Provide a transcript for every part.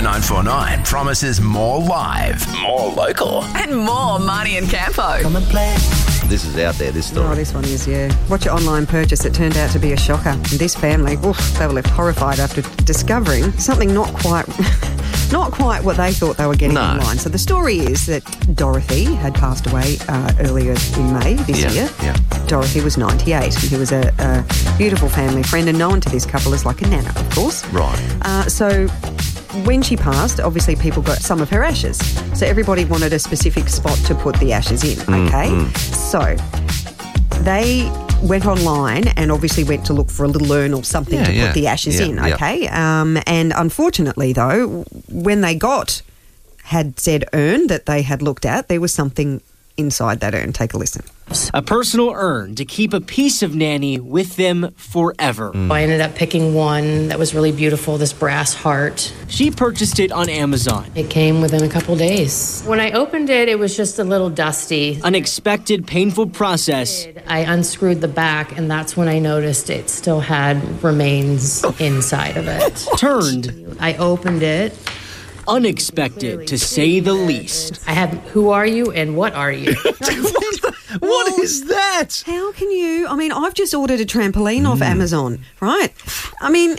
949 promises more live, more local, and more Marnie and Campo. Come and play. This is out there, this story. Oh, this one is, yeah. Watch your online purchase. It turned out to be a shocker. And this family, they were left horrified after discovering something not quite what they thought they were getting online. So the story is that Dorothy had passed away earlier in May this year. Yeah. Dorothy was 98 and he was a beautiful family friend and known to this couple as like a nana, of course. Right. So when she passed, obviously people got some of her ashes. So everybody wanted a specific spot to put the ashes in, okay? So they went online and obviously went to look for a little urn or something to put the ashes in, okay? And unfortunately, though, when they had said urn that they had looked at, there was something inside that urn. Take a listen. A personal urn to keep a piece of Nanny with them forever. I ended up picking one that was really beautiful, this brass heart. She purchased it on Amazon. It came within a couple days. When I opened it, it was just a little dusty. Unexpected, painful process. I unscrewed the back, and that's when I noticed it still had remains inside of it. Turned. I opened it. Unexpected, to say the least. I have, who are you and what are you? What is that? How can you? I mean, I've just ordered a trampoline off Amazon, right? I mean,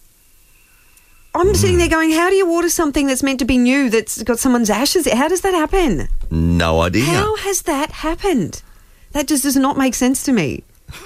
I'm sitting there going, how do you order something that's meant to be new that's got someone's ashes? How does that happen? No idea. How has that happened? That just does not make sense to me.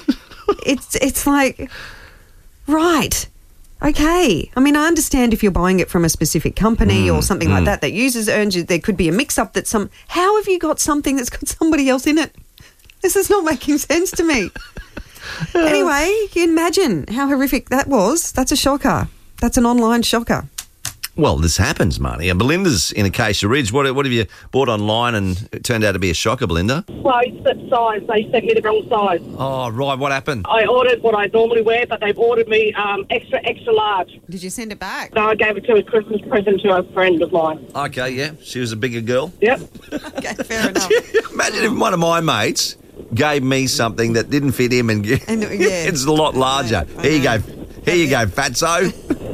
It's like, right. Okay. I mean, I understand if you're buying it from a specific company or something like that uses urns, there could be a mix-up that how have you got something that's got somebody else in it? This is not making sense to me. Anyway, you can imagine how horrific that was. That's a shocker. That's an online shocker. Well, this happens, Marnie. Belinda's in Acacia Ridge. What have you bought online and it turned out to be a shocker, Belinda? Clothes that size. They sent me the wrong size. Oh, right. What happened? I ordered what I normally wear, but they've ordered me extra large. Did you send it back? So I gave it to a Christmas present to a friend of mine. Okay, yeah. She was a bigger girl. Yep. Okay, fair enough. Imagine if one of my mates gave me something that didn't fit him and it's a lot larger. Here you go, fatso.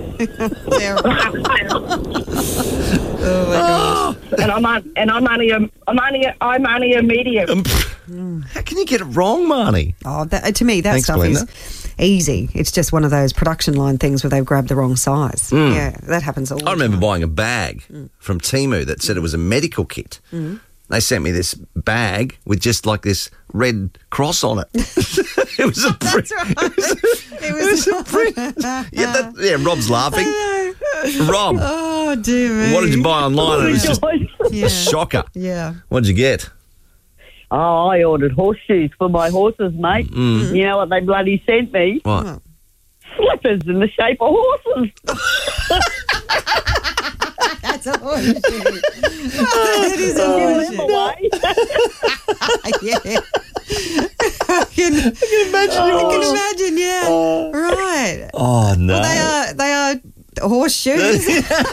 Oh my gosh. And I'm only a medium. How can you get it wrong, Marnie? Oh, to me, that Thanks, stuff Belinda. is easy. It's just one of those production line things where they've grabbed the wrong size. Yeah, that happens all the time. I remember buying a bag from Temu that said it was a medical kit. They sent me this bag with just like this red cross on it. It was a print. That's right. It was a print. Yeah, Rob's laughing. Rob. Oh, dear me. What did you buy online? And it was just a shocker. Yeah. What did you get? Oh, I ordered horseshoes for my horses, mate. You know what they bloody sent me? What? Slippers in the shape of horses. That's a horseshoe. That is a horseshoe. Yeah. I can imagine, yeah. Right. Oh, no. Well, they are horseshoes.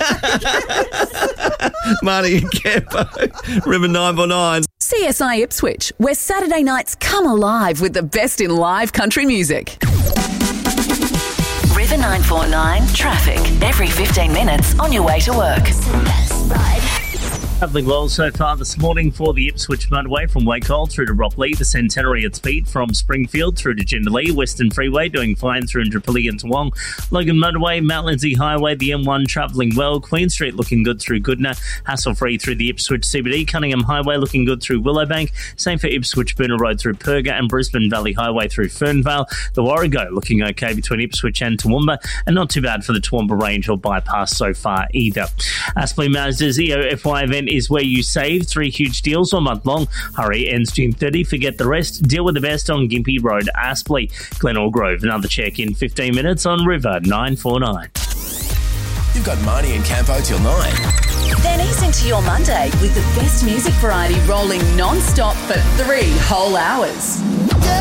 Marnie and Campo, River 949. CSI Ipswich, where Saturday nights come alive with the best in live country music. River 949 traffic. Every 15 minutes on your way to work. Travelling well so far this morning for the Ipswich motorway from Wacol through to Rockley, the Centenary at speed from Springfield through to Jindalee, Western Freeway doing fine through Indooroopilly and Toowong, Logan motorway, Mount Lindsay Highway, the M1 travelling well, Queen Street looking good through Goodna, hassle-free through the Ipswich CBD, Cunningham Highway looking good through Willowbank, same for Ipswich Boonah Road through Perga and Brisbane Valley Highway through Fernvale, the Warrego looking okay between Ipswich and Toowoomba, and not too bad for the Toowoomba Range or bypass so far either. Aspley Mazda's EOFY event is where you save 3 huge deals all month long. Hurry, ends June 30. Forget the rest. Deal with the best on Gympie Road, Aspley. Glenelg Grove. Another check in 15 minutes on River 949. You've got Marnie and Campo till 9. Then ease into your Monday with the best music variety rolling non-stop for 3 whole hours.